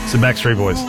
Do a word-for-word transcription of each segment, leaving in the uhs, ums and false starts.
It's the Backstreet Boys.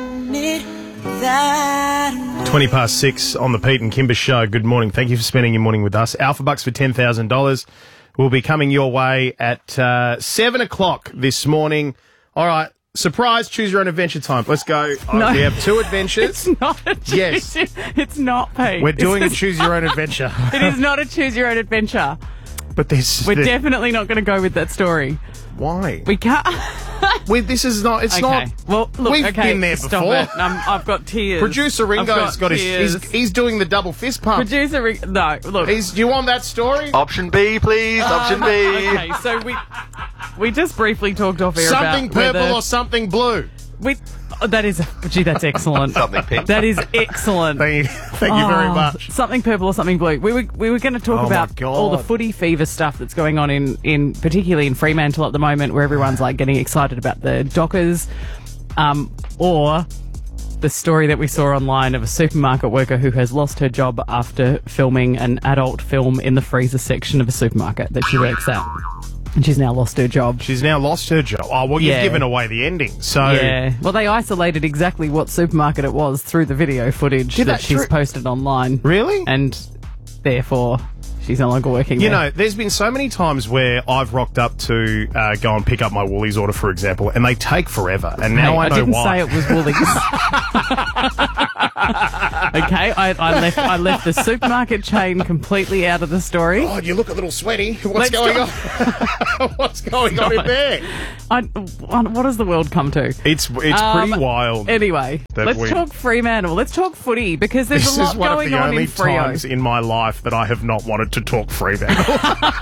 twenty past six on the Pete and Kimber Show. Good morning. Thank you for spending your morning with us. Alpha Bucks for ten thousand dollars will be coming your way at uh, seven o'clock this morning. All right. Surprise, choose your own adventure time. Let's go. No. Uh, we have two adventures. It's not a choose. Yes. It's not, Pete. We're doing This a is- choose your own adventure. It is not a choose your own adventure. But this We're the, definitely not going to go with that story. why? We can't. We, this is not. It's Okay. not. Well, look, We've okay, been there stop before. it. Um, I've got tears. Producer I've Ringo's got, his. tears. He's, he's doing the double fist pump. Producer Ring- No, look. He's, do you want that story? Option B, please. Option B. Okay, so we we just briefly talked off air Something about purple whether or something blue. we. Oh, that is, gee, that's excellent. Something pink. That is excellent. Thank you, thank you very Oh, much. Something purple or something blue. We were we were going to talk Oh, my about God. all the footy fever stuff that's going on in, in particularly in Fremantle at the moment, where everyone's like getting excited about the Dockers, um, or the story that we saw online of a supermarket worker who has lost her job after filming an adult film in the freezer section of a supermarket that she works at. And she's now lost her job. She's now lost her job. Oh, well, you've Yeah. given away the ending. So Yeah. Well, they isolated exactly what supermarket it was through the video footage Did that, that she's tr- posted online. Really? And therefore, she's no longer working You there. know, there's been so many times where I've rocked up to uh, go and pick up my Woolies order, for example, and they take forever. And now Hey, I know didn't why. say it was Woolies. Okay, I, I left I left the supermarket chain completely out of the story. Oh, you look a little sweaty. What's Let's going go- on? What's going on in there? I, what does the world come to? It's it's Um, pretty wild. Anyway, That let's we- talk Fremantle. Let's talk footy because there's This a lot is one of going the on only in Freo. times in my life that I have not wanted to talk Fremantle.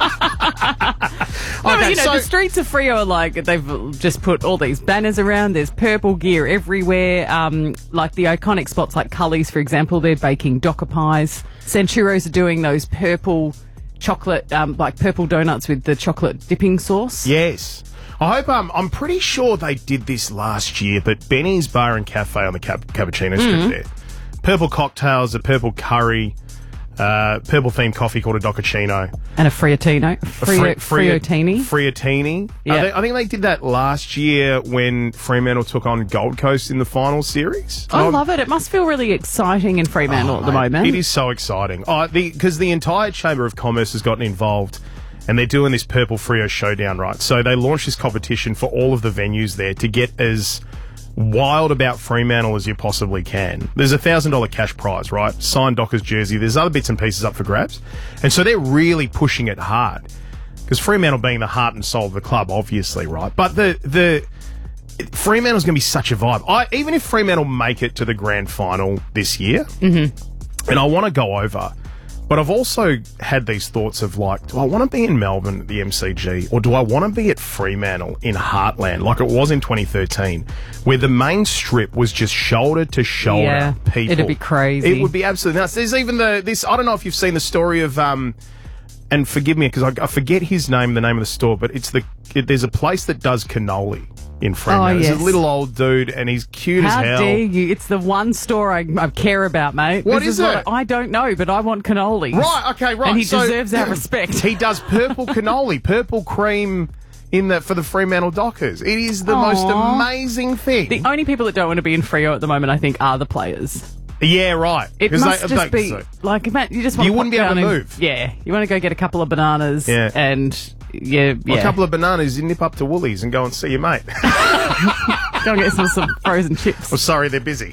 No, but, Okay, you know, so- the streets of Freo are like, they've just put all these banners around. There's purple gear everywhere. Um, like the iconic spots like Cully's, for example, they're baking docker pies. Centuros are doing those purple chocolate, um, like purple donuts with the chocolate dipping sauce. Yes. I hope, um, I'm pretty sure they did this last year, but Benny's Bar and Cafe on the Cap- Cappuccino Strip Mm-hmm. there. Purple cocktails, a purple curry, uh, purple themed coffee called a Docchino. And a Friotino. Frio, Friotini. Friotini. Yeah. I, think, I think they did that last year when Fremantle took on Gold Coast in the final series. I love it. It must feel really exciting in Fremantle at the moment. It is so exciting. Oh, because the, the entire Chamber of Commerce has gotten involved and they're doing this Purple Freo Showdown, right? So they launched this competition for all of the venues there to get as wild about Fremantle as you possibly can. There's a one thousand dollars cash prize, right? Signed Dockers jersey. There's other bits and pieces up for grabs. And so they're really pushing it hard. Because Fremantle being the heart and soul of the club, obviously, right? But the... the Fremantle's going to be such a vibe. I, even if Fremantle make it to the grand final this year, mm-hmm. and I want to go over, but I've also had these thoughts of like, do I want to be in Melbourne at the M C G, or do I want to be at Fremantle in Heartland like it was in twenty thirteen, where the main strip was just shoulder to shoulder Yeah, people? it'd be crazy. It would be absolutely nuts. There's even the this. I don't know if you've seen the story of um. And forgive me because I, I forget his name, the name of the store, but it's the it, there's a place that does cannoli in Fremantle. Oh, There's yes. a little old dude, and he's cute How as hell. dare you? It's the one store I, I care about, mate. What This is what it? I, I don't know, but I want cannolis. Right, okay, right. And he So- deserves our respect. He does purple cannoli, purple cream in the for the Fremantle Dockers. It is the most Aw. amazing thing. The only people that don't want to be in Freo at the moment, I think, are the players. yeah, right. It 'Cause must they- just they- be so- like, man, you just want You to wouldn't pop be able down to and- move. Yeah, you want to go get a couple of bananas. Yeah. and yeah, Well, yeah. a couple of bananas, you nip up to Woolies and go and see your mate. Go and get some, some frozen chips. Well, sorry, they're busy.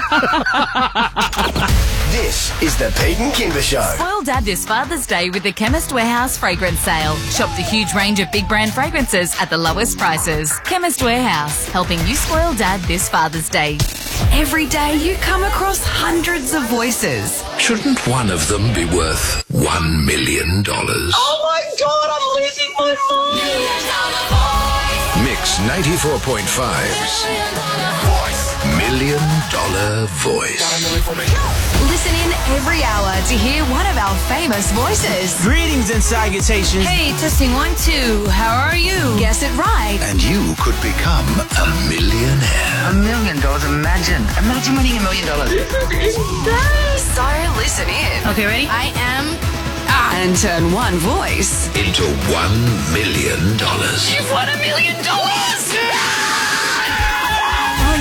This is the Pete and Kimber Show. Spoil Dad this Father's Day with the Chemist Warehouse fragrance sale. Shop the huge range of big brand fragrances at the lowest prices. Chemist Warehouse, helping you spoil Dad this Father's Day. Every day you come across hundreds of voices. Shouldn't one of them be worth one million dollars? Oh my God, I'm losing my mind. Mix ninety-four point five's Million Dollar Voice. Listen in every hour to hear one of our famous voices. Greetings and salutations. Hey, testing one, two. How are you? Guess it right. And you could become a millionaire. A million dollars, imagine. Imagine winning a million dollars. So listen in. Okay, ready? I am... Ah, and turn one voice. Into one million dollars. You've won a million dollars! Oh,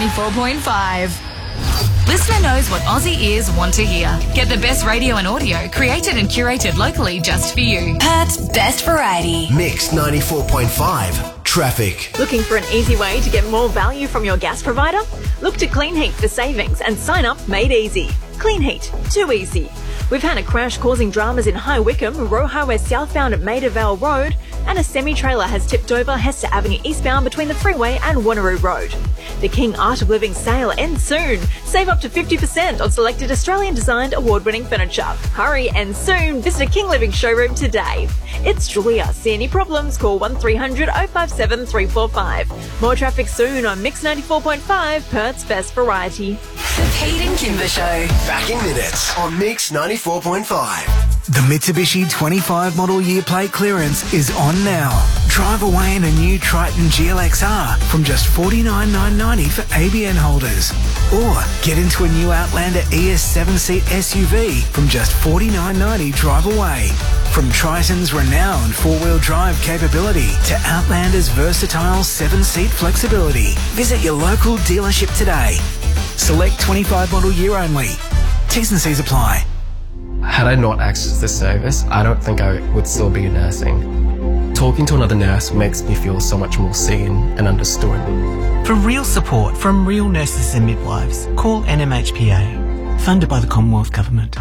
ninety-four point five. Listener knows what Aussie ears want to hear. Get the best radio and audio created and curated locally just for you. Perth's best variety. Mix ninety-four point five. Traffic. Looking for an easy way to get more value from your gas provider? Look to Clean Heat for savings and sign up made easy. Clean Heat, too easy. We've had a crash causing dramas in High Wycombe, Roe Highway southbound at Maida Vale Road, and a semi-trailer has tipped over Hester Avenue eastbound between the freeway and Wanneroo Road. The King Art of Living sale ends soon. Save up to fifty percent on selected Australian-designed award-winning furniture. Hurry and soon visit a King Living showroom today. It's Julia. See any problems? Call one three hundred oh five seven three four five. More traffic soon on Mix ninety-four point five, Perth's best variety. The Payton Kimber Show. Back in minutes on Mix ninety-four point five. The Mitsubishi twenty-five model year plate clearance is on now. Drive away in a new Triton G L X R from just forty-nine thousand nine hundred ninety dollars for A B N holders. Or get into a new Outlander E S seven-seat S U V from just forty-nine thousand nine hundred ninety dollars drive away. From Triton's renowned four-wheel drive capability to Outlander's versatile seven-seat flexibility. Visit your local dealership today. Select twenty-five model year only. T's and C's apply. Had I not accessed this service, I don't think I would still be nursing. Talking to another nurse makes me feel so much more seen and understood. For real support from real nurses and midwives, call N M H P A, funded by the Commonwealth Government.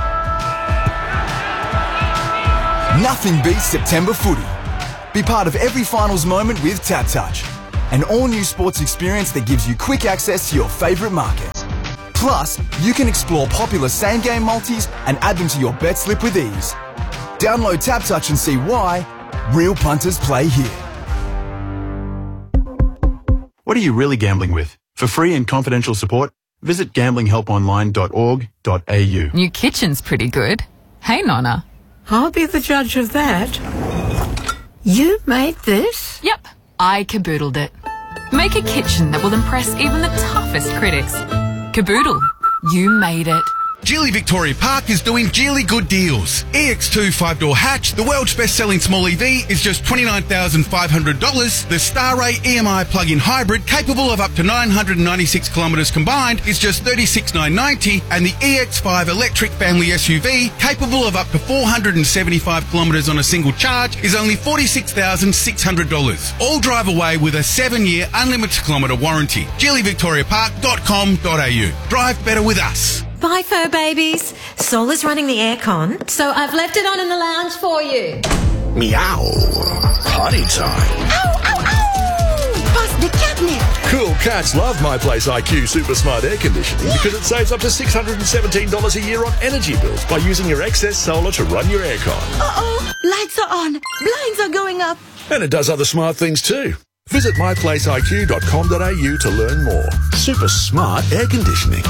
Nothing beats September footy. Be part of every finals moment with Tap Touch, an all-new sports experience that gives you quick access to your favourite markets. Plus, you can explore popular same-game multis and add them to your bet slip with ease. Download Tap Touch and see why real punters play here. What are you really gambling with? For free and confidential support, visit gambling help online dot org dot a u. New kitchen's pretty good. Hey, Nonna. I'll be the judge of that. You made this? Yep, I caboodled it. Make a kitchen that will impress even the toughest critics. Caboodle, you made it. Geely Victoria Park is doing Geely good deals. E X two five-door hatch, the world's best-selling small E V, is just twenty-nine thousand five hundred dollars. The Starray E M I plug-in hybrid, capable of up to nine hundred ninety-six kilometres combined, is just thirty-six thousand nine hundred ninety dollars. And the E X five electric family S U V, capable of up to four hundred seventy-five kilometres on a single charge, is only forty-six thousand six hundred dollars. All drive away with a seven-year unlimited kilometre warranty. geely victoria park dot com dot a u. Drive better with us. Bye, fur babies. Sol is running the aircon, so I've left it on in the lounge for you. Meow. Party time. Ow, ow, ow! Past the catnip. Cool cats love My Place I Q Super Smart Air Conditioning because it saves up to six hundred seventeen dollars a year on energy bills by using your excess solar to run your aircon. Uh-oh, lights are on, blinds are going up. And it does other smart things too. Visit my place I Q dot com dot a u to learn more. Super smart air conditioning.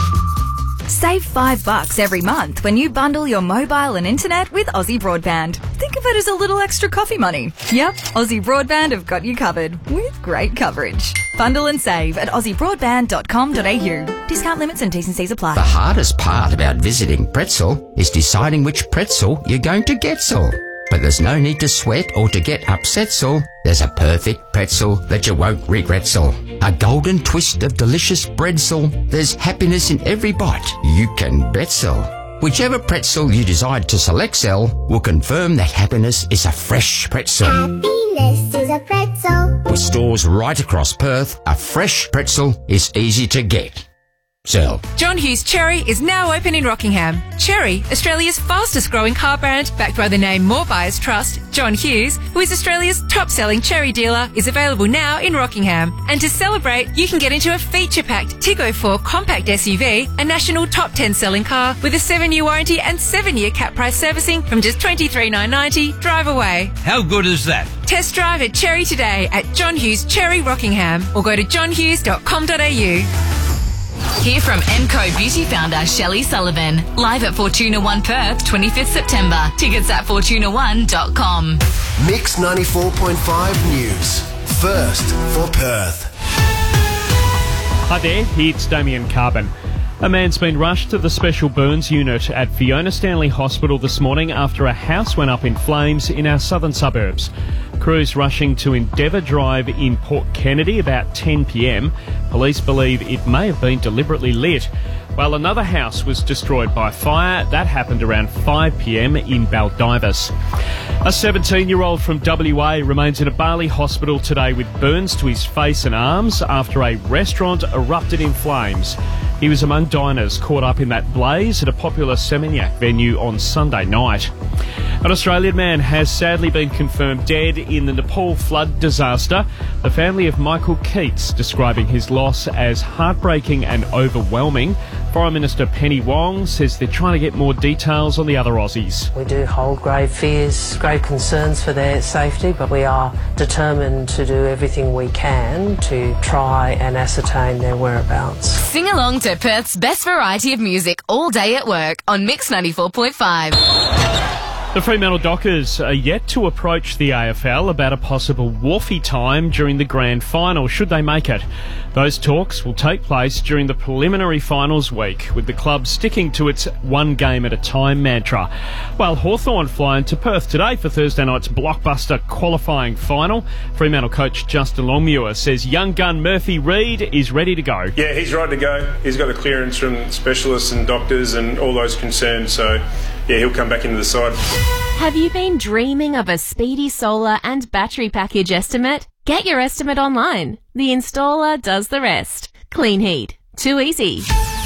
Save five bucks every month when you bundle your mobile and internet with Aussie Broadband. Think of it as a little extra coffee money. Yep, Aussie Broadband have got you covered with great coverage. Bundle and save at aussie broadband dot com dot a u. Discount limits and T's and C's apply. The hardest part about visiting Pretzel is deciding which pretzel you're going to get, so. But there's no need to sweat or to get upset, so. There's a perfect pretzel that you won't regret, so. A golden twist of delicious bread-so. There's happiness in every bite. You can bet so. Whichever pretzel you decide to select, Cell, will confirm that happiness is a fresh pretzel. Happiness is a pretzel. With stores right across Perth, a fresh pretzel is easy to get. Cell. John Hughes Cherry is now open in Rockingham. Cherry, Australia's fastest growing car brand, backed by the name More Buyers Trust, John Hughes, who is Australia's top selling cherry dealer, is available now in Rockingham. And to celebrate, you can get into a feature-packed Tiggo four compact S U V, a national top ten selling car with a seven-year warranty and seven-year cap price servicing from just twenty-three thousand nine hundred ninety dollars. Drive away. How good is that? Test drive at Cherry today at John Hughes Cherry Rockingham or go to john hughes dot com dot a u. Hear from Emco Beauty founder Shelley Sullivan. Live at Fortuna One Perth, twenty-fifth September. Tickets at fortuna one dot com. Mix ninety-four point five News. First for Perth. Hi there, it's Damien Carbon. A man's been rushed to the Special Burns Unit at Fiona Stanley Hospital this morning after a house went up in flames in our southern suburbs. Crews rushing to Endeavour Drive in Port Kennedy about ten p m. Police believe it may have been deliberately lit. While another house was destroyed by fire, that happened around five p m in Baldivis. A seventeen-year-old from W A remains in a Bali hospital today with burns to his face and arms after a restaurant erupted in flames. He was among diners caught up in that blaze at a popular Seminyak venue on Sunday night. An Australian man has sadly been confirmed dead in the Nepal flood disaster. The family of Michael Keats describing his loss as heartbreaking and overwhelming. Foreign Minister Penny Wong says they're trying to get more details on the other Aussies. We do hold grave fears, grave concerns for their safety, but we are determined to do everything we can to try and ascertain their whereabouts. Sing along to Perth's best variety of music all day at work on Mix ninety-four point five. The Fremantle Dockers are yet to approach the A F L about a possible Wharfie time during the grand final, should they make it. Those talks will take place during the preliminary finals week, with the club sticking to its one game at a time mantra. While Hawthorn fly into Perth today for Thursday night's blockbuster qualifying final, Fremantle coach Justin Longmuir says young gun Murphy Reid is ready to go. Yeah, he's ready to go. He's got a clearance from specialists and doctors and all those concerned, so yeah, he'll come back into the side. Have you been dreaming of a speedy solar and battery package estimate? Get your estimate online. The installer does the rest. Clean Heat. Too easy.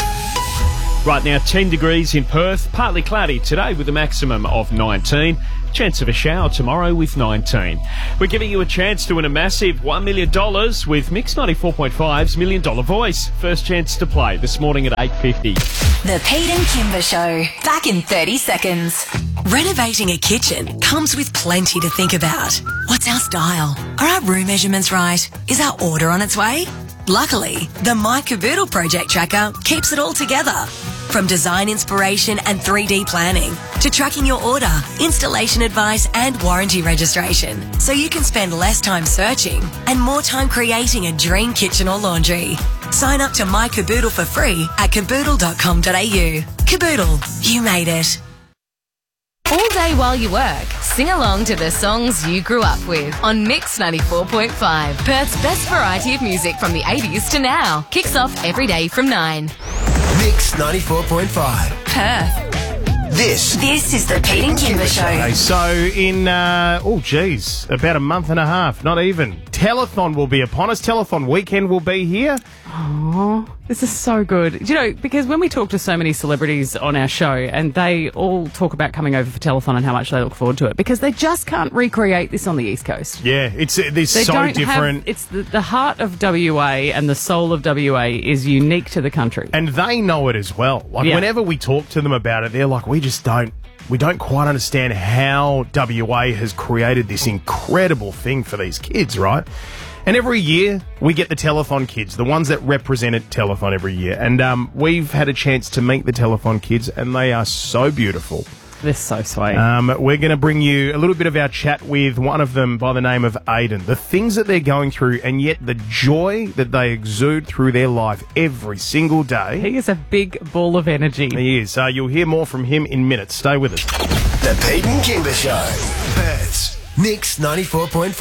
Right now, ten degrees in Perth, partly cloudy today with a maximum of nineteen. Chance of a shower tomorrow with nineteen. We're giving you a chance to win a massive one million dollars with Mix ninety-four point five's Million Dollar Voice. First chance to play this morning at eight fifty. The Pete and Kimber Show. Back in thirty seconds. Renovating a kitchen comes with plenty to think about. What's our style? Are our room measurements right? Is our order on its way? Luckily, the My Caboodle Project Tracker keeps it all together. From design inspiration and three D planning to tracking your order, installation advice and warranty registration, so you can spend less time searching and more time creating a dream kitchen or laundry. Sign up to My Caboodle for free at caboodle dot com dot a u. Caboodle, you made it. All day while you work, sing along to the songs you grew up with on Mix ninety-four point five. Perth's best variety of music from the eighties to now. Kicks off every day from nine. Mix ninety-four point five. Perth. This. This is the Pete and Kimber Show. Okay, so in, uh, oh geez, about a month and a half, not even, Telethon will be upon us. Telethon weekend will be here. Oh, this is so good. You know, because when we talk to so many celebrities on our show and they all talk about coming over for Telethon and how much they look forward to it, because they just can't recreate this on the East Coast. Yeah, it's, it's they so don't different. Have, it's the, the heart of W A and the soul of W A is unique to the country. And they know it as well. Like, Yeah. whenever we talk to them about it, they're like, we just don't, we don't quite understand how W A has created this incredible thing for these kids, right? And every year, we get the Telethon kids, the ones that represented Telethon every year. And um, we've had a chance to meet the Telethon kids, and they are so beautiful. They're so sweet. Um, we're going to bring you a little bit of our chat with one of them by the name of Aiden. The things that they're going through, and yet the joy that they exude through their life every single day. He is a big ball of energy. He is. Uh, you'll hear more from him in minutes. Stay with us. The Pete and Kimber Show. Perth's Mix ninety-four point five.